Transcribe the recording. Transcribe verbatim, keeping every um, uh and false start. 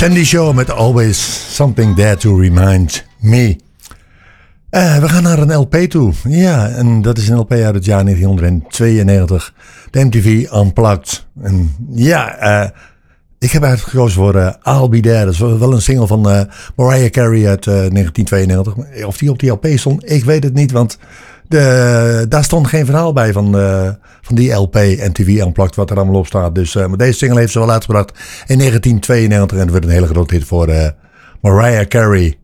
Sandy Shaw met Always Something There to Remind Me. Uh, we gaan naar een L P toe. Ja, en dat is een L P uit het jaar negentien tweeënnegentig. De M T V Unplugged. En ja, uh, ik heb uitgekozen voor uh, I'll Be There. Dat is wel een single van uh, Mariah Carey uit uh, negentien tweeënnegentig. Of die op die L P stond, ik weet het niet, want de, daar stond geen verhaal bij van, uh, van die L P M T V Unplugged, wat er allemaal op staat. Dus uh, maar deze single heeft ze wel uitgebracht in negentien tweeënnegentig en het werd een hele grote hit voor uh, Mariah Carey.